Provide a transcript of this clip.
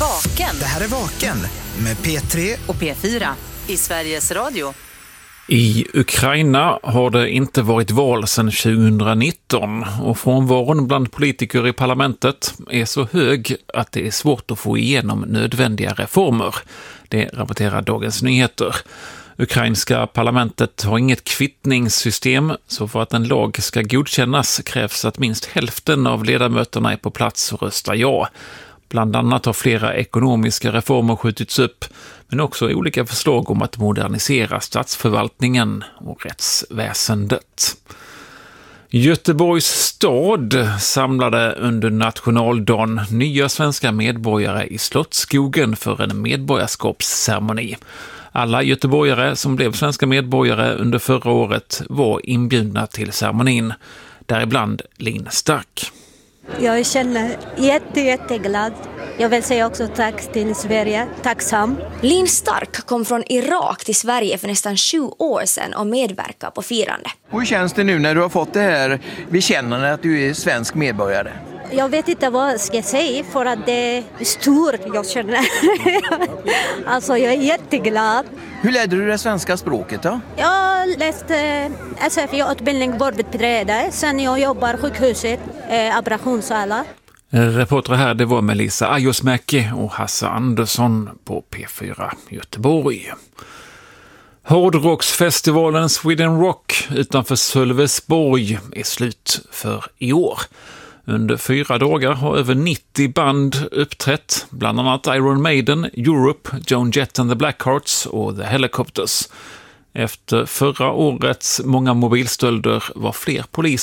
Vaken. Det här är Vaken med P3 och P4 i Sveriges Radio. I Ukraina har det inte varit val sedan 2019 och frånvaron bland politiker i parlamentet är så hög att det är svårt att få igenom nödvändiga reformer. Det rapporterar Dagens Nyheter. Ukrainska parlamentet har inget kvittningssystem, så för att en lag ska godkännas krävs att minst hälften av ledamöterna är på plats och röstar ja. Bland annat har flera ekonomiska reformer skjutits upp, men också olika förslag om att modernisera statsförvaltningen och rättsväsendet. Göteborgs stad samlade under nationaldagen nya svenska medborgare i Slottsskogen för en medborgarskapsceremoni. Alla göteborgare som blev svenska medborgare under förra året var inbjudna till ceremonin, däribland Linn Stark. Jag känner jätteglad. Jag vill säga också tack till Sverige. Tacksam. Linn Stark kom från Irak till Sverige för nästan 20 år sedan och medverkar på firande. Hur känns det nu när du har fått det här bekännandet att du är svensk medborgare? Jag vet inte vad jag ska säga för att det är stort jag känner. Alltså jag är jätteglad. Hur lärde du det svenska språket då? Jag läste SFI-utbildning vårdbiträde. Sen jag jobbar sjukhuset, operationssala. Reporter här, det var Melissa Ajosmäki och Hasse Andersson på P4 Göteborg. Hårdrocksfestivalen Sweden Rock utanför Sölvesborg är slut för i år. Under 4 dagar har över 90 band uppträtt, bland annat Iron Maiden, Europe, Joan Jett and the Blackhearts och The Helicopters. Efter förra årets många mobilstölder var fler poliser